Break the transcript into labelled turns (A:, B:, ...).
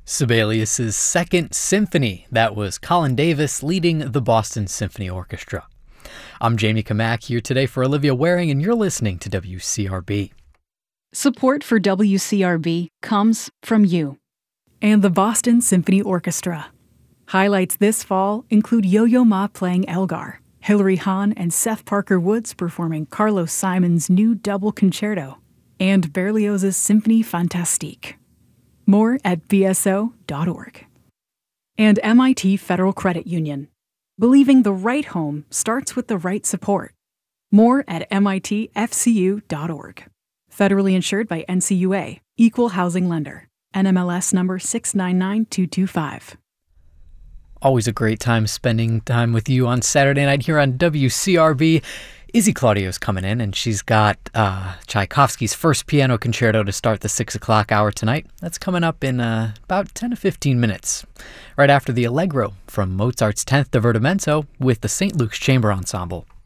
A: Sibelius's Second Symphony. That was Colin Davis leading the Boston Symphony Orchestra. I'm Jamie Kamak here today for Olivia Waring, and you're listening to WCRB.
B: Support for WCRB comes from you and the Boston Symphony Orchestra. Highlights this fall include Yo-Yo Ma playing Elgar, Hilary Hahn and Seth Parker Woods performing Carlos Simon's new double concerto, and Berlioz's Symphonie Fantastique. More at bso.org. And MIT Federal Credit Union. Believing the right home starts with the right support. More at mitfcu.org. Federally insured by NCUA, Equal Housing Lender. NMLS number 699225.
A: Always a great time spending time with you on Saturday night here on WCRB. Izzy Claudio's coming in, and she's got Tchaikovsky's first piano concerto to start the 6 o'clock hour tonight. That's coming up in about 10 to 15 minutes, right after the Allegro from Mozart's 10th Divertimento with the St. Luke's Chamber Ensemble.